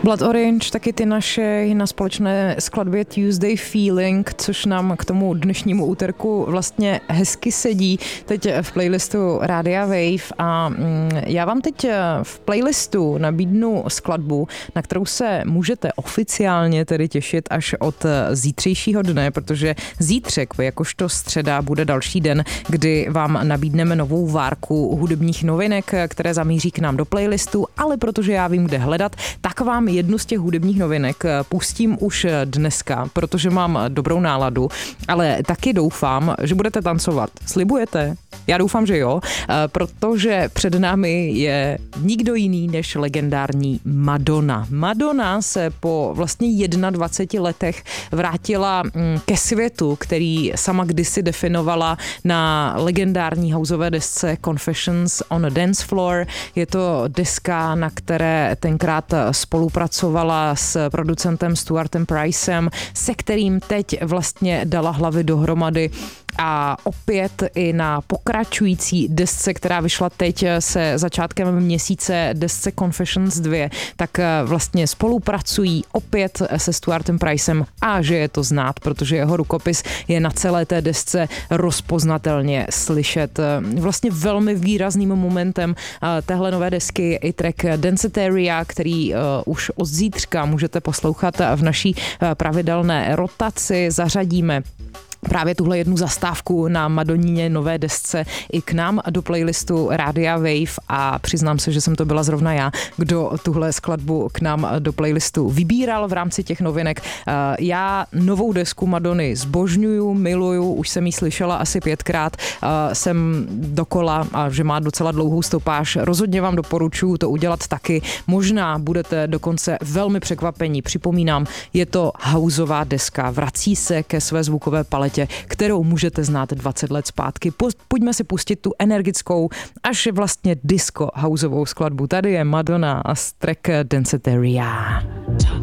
Blood Orange, taky ty naše na společné skladbě Tuesday Feeling, což nám k tomu dnešnímu úterku vlastně hezky sedí teď v playlistu Rádia Wave a já vám teď v playlistu nabídnu skladbu, na kterou se můžete oficiálně tedy těšit až od zítřejšího dne, protože zítřek, jakožto středa, bude další den, kdy vám nabídneme novou várku hudebních novinek, které zamíří k nám do playlistu, ale protože já vím, kde hledat, tak vám jednu z těch hudebních novinek pustím už dneska, protože mám dobrou náladu, ale taky doufám, že budete tancovat. Slibujete? Já doufám, že jo, protože před námi je nikdo jiný než legendární Madonna. Madonna se po vlastně 21 letech vrátila ke světu, který sama kdysi definovala na legendární houseové desce Confessions on a Dance Floor. Je to deska, na které tenkrát spolupracovala s producentem Stuartem Pricem, se kterým teď vlastně dala hlavy dohromady a opět i na pokračující desce, která vyšla teď se začátkem měsíce, desce Confessions 2, tak vlastně spolupracují opět se Stuartem Pricem a že je to znát, protože jeho rukopis je na celé té desce rozpoznatelně slyšet. Vlastně velmi výrazným momentem téhle nové desky je i track Danceteria, který už od zítřka můžete poslouchat v naší pravidelné rotaci. Zařadíme právě tuhle jednu zastávku na Madonině nové desce i k nám do playlistu Rádia Wave a přiznám se, že jsem to byla zrovna já, kdo tuhle skladbu k nám do playlistu vybíral v rámci těch novinek. Já novou desku Madony zbožňuju, miluju, už jsem ji slyšela asi 5krát, jsem dokola a že má docela dlouhou stopáž. Rozhodně vám doporučuji to udělat taky. Možná budete dokonce velmi překvapení. Připomínám, je to houseová deska, vrací se ke své zvukové paletě, kterou můžete znát 20 let zpátky. Pojďme si pustit tu energickou, až vlastně disco houseovou skladbu. Tady je Madonna a track Danceteria.